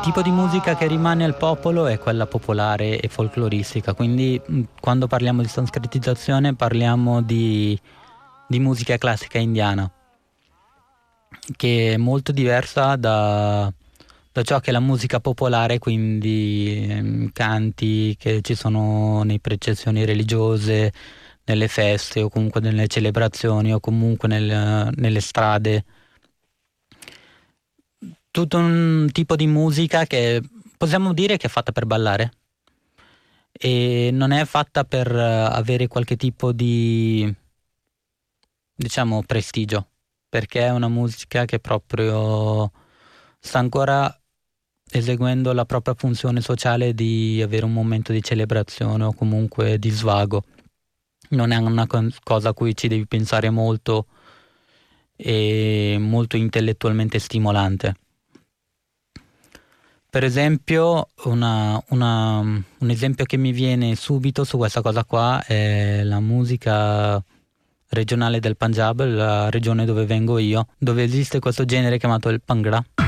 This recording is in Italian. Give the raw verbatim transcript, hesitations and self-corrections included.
tipo di musica che rimane al popolo è quella popolare e folcloristica, quindi mh, quando parliamo di sanskritizzazione parliamo di, di musica classica indiana, che è molto diversa da, da ciò che è la musica popolare, quindi ehm, canti che ci sono nei processioni religiose, nelle feste o comunque nelle celebrazioni o comunque nel- nelle strade. Tutto un tipo di musica che possiamo dire che è fatta per ballare e non è fatta per eh, avere qualche tipo di, diciamo, prestigio, perché è una musica che proprio sta ancora eseguendo la propria funzione sociale di avere un momento di celebrazione o comunque di svago. Non è una con- cosa a cui ci devi pensare molto e molto intellettualmente stimolante. Per esempio, una- una- un esempio che mi viene subito su questa cosa qua è la musica regionale del Punjab, la regione dove vengo io, dove esiste questo genere chiamato il Bhangra.